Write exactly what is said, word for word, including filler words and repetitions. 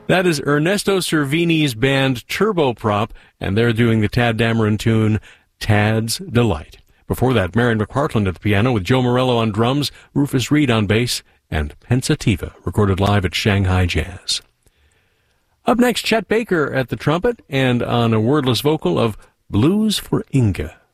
That is Ernesto Cervini's band Turboprop, and they're doing the Tad Dameron tune, Tad's Delight. Before that, Marion McPartland at the piano with Joe Morello on drums, Rufus Reed on bass, and Pensativa, recorded live at Shanghai Jazz. Up next, Chet Baker at the trumpet, and on a wordless vocal of Blues for Inga.